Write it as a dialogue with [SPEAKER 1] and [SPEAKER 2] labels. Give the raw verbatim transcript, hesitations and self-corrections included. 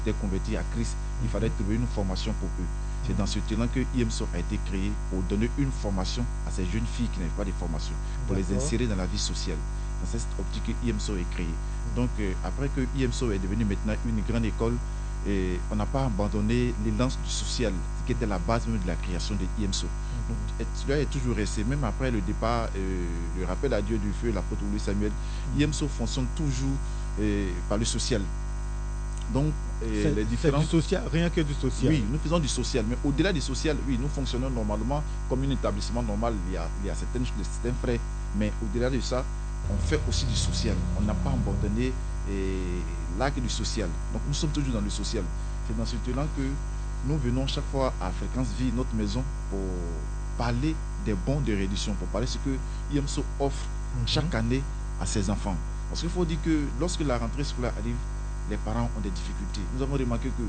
[SPEAKER 1] étaient convertis à Christ, il fallait trouver une formation pour eux. C'est dans ce temps que I M S O a été créé pour donner une formation à ces jeunes filles qui n'avaient pas de formation, pour les insérer dans la vie sociale. Dans cette optique que I M S O est créé. Donc euh, après que I M S O est devenu maintenant une grande école, et on n'a pas abandonné l'élan du social, ce qui était la base même de la création de I M S O. Donc cela est toujours resté, même après le départ, euh, le rappel à Dieu du feu, l'apôtre Louis Samuel, I M S O fonctionne toujours euh, par le social. Donc,
[SPEAKER 2] c'est, les différents... c'est du social, rien que du social.
[SPEAKER 1] Oui, nous faisons du social, mais au-delà du social, oui, nous fonctionnons normalement comme un établissement normal. Il y a, il y a certaines, certains frais, mais au-delà de ça, on fait aussi du social. On n'a pas abandonné l'acte du social. Donc, nous sommes toujours dans le social. C'est dans ce temps que nous venons chaque fois à Fréquence Vie, notre maison, pour parler des bons de réduction, pour parler de ce que I M S O offre mm-hmm. chaque année à ses enfants. Parce qu'il faut dire que lorsque la rentrée scolaire arrive, les parents ont des difficultés. Nous avons remarqué que